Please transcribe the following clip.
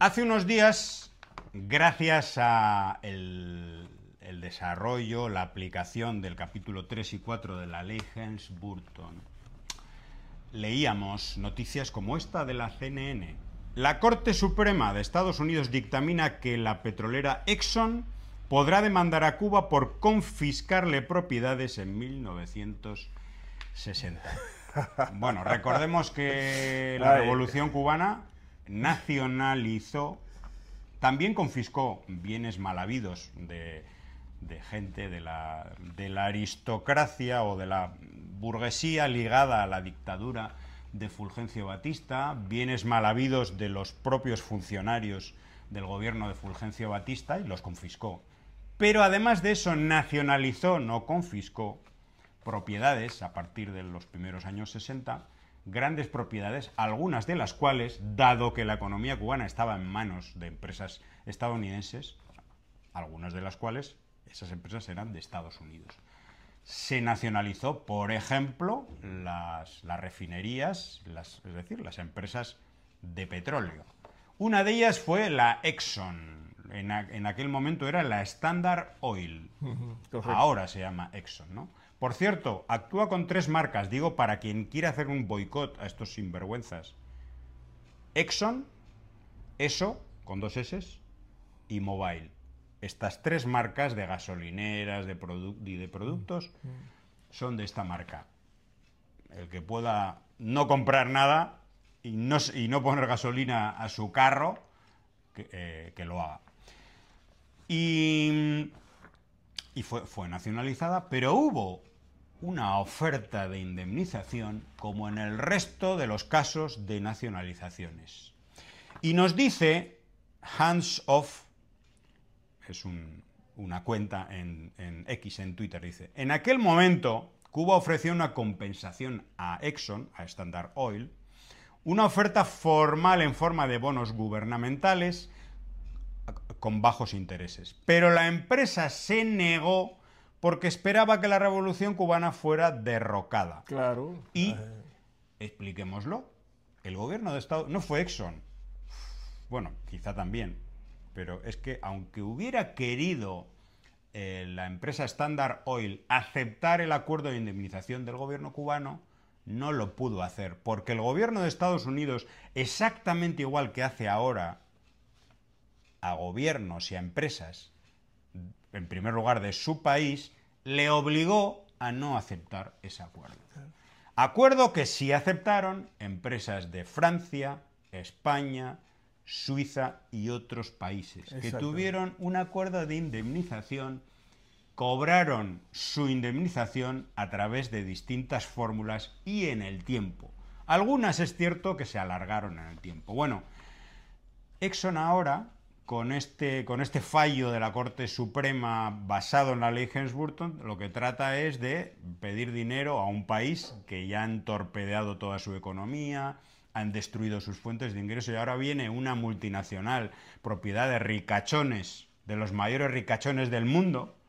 Hace unos días, gracias a el desarrollo, la aplicación del capítulo 3 y 4 de la ley Helms-Burton, leíamos noticias como esta de la CNN. La Corte Suprema de Estados Unidos dictamina que la petrolera Exxon podrá demandar a Cuba por confiscarle propiedades en 1960. Bueno, recordemos que la Revolución Cubana nacionalizó, también confiscó bienes mal habidos de gente de la aristocracia o de la burguesía ligada a la dictadura de Fulgencio Batista, bienes mal habidos de los propios funcionarios del gobierno de Fulgencio Batista y los confiscó. Pero además de eso nacionalizó, no confiscó, propiedades a partir de los primeros años 60, grandes propiedades, algunas de las cuales, dado que la economía cubana estaba en manos de empresas estadounidenses, algunas de las cuales, esas empresas eran de Estados Unidos. Se nacionalizó, por ejemplo, las refinerías, es decir, las empresas de petróleo. Una de ellas fue la Exxon. En aquel momento era la Standard Oil. Ahora se llama Exxon, ¿no? Por cierto, actúa con 3 marcas, digo, para quien quiera hacer un boicot a estos sinvergüenzas. Exxon, Esso, con 2 S, y Mobile. Estas 3 marcas de gasolineras y de productos son de esta marca. El que pueda no comprar nada y no poner gasolina a su carro, que lo haga. Y fue nacionalizada, pero hubo una oferta de indemnización como en el resto de los casos de nacionalizaciones. Y nos dice Hands Off, es una cuenta en X, en Twitter, dice: en aquel momento Cuba ofreció una compensación a Exxon, a Standard Oil, una oferta formal en forma de bonos gubernamentales con bajos intereses. Pero la empresa se negó porque esperaba que la revolución cubana fuera derrocada. Claro. Y, expliquémoslo, el gobierno de Estado... No fue Exxon. Bueno, quizá también. Pero es que aunque hubiera querido la empresa Standard Oil aceptar el acuerdo de indemnización del gobierno cubano, no lo pudo hacer. Porque el gobierno de Estados Unidos, exactamente igual que hace ahora a gobiernos y a empresas, en primer lugar de su país, le obligó a no aceptar ese acuerdo. Acuerdo que sí aceptaron empresas de Francia, España, Suiza y otros países, que tuvieron un acuerdo de indemnización, cobraron su indemnización a través de distintas fórmulas y en el tiempo. Algunas es cierto que se alargaron en el tiempo. Bueno, Exxon ahora, con este fallo de la Corte Suprema basado en la ley Helms-Burton, lo que trata es de pedir dinero a un país que ya han torpedeado toda su economía, han destruido sus fuentes de ingreso, y ahora viene una multinacional, propiedad de ricachones, de los mayores ricachones del mundo,